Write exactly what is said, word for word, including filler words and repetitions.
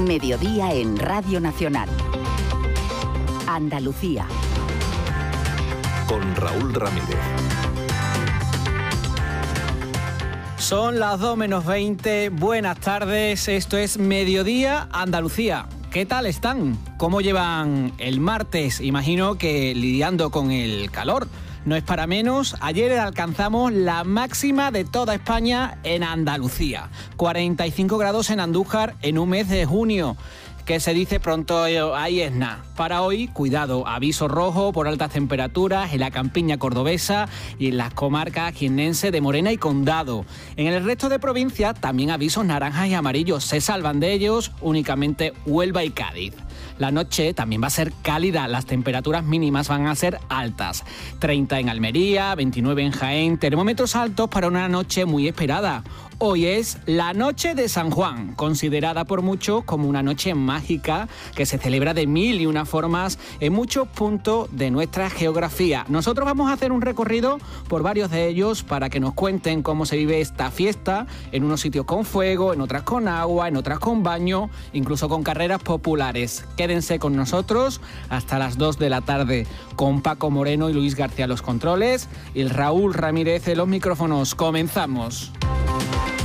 Mediodía en Radio Nacional. Andalucía. Con Raúl Ramírez. Son las dos menos veinte. Buenas tardes. Esto es Mediodía Andalucía. ¿Qué tal están? ¿Cómo llevan el martes? Imagino que lidiando con el calor. No es para menos, ayer alcanzamos la máxima de toda España en Andalucía. cuarenta y cinco grados en Andújar en un mes de junio. Que se dice pronto, ahí es nada. Para hoy, cuidado, aviso rojo por altas temperaturas en la campiña cordobesa y en las comarcas jiennense de Morena y Condado. En el resto de provincias también avisos naranjas y amarillos. Se salvan de ellos únicamente Huelva y Cádiz. La noche también va a ser cálida, las temperaturas mínimas van a ser altas. treinta en Almería, veintinueve en Jaén, termómetros altos para una noche muy esperada. Hoy es la noche de San Juan, considerada por muchos como una noche mágica que se celebra de mil y una formas en muchos puntos de nuestra geografía. Nosotros vamos a hacer un recorrido por varios de ellos para que nos cuenten cómo se vive esta fiesta, en unos sitios con fuego, en otras con agua, en otras con baño, incluso con carreras populares. Quédense con nosotros hasta las dos de la tarde con Paco Moreno y Luis García los controles y el Raúl Ramírez en los micrófonos. Comenzamos.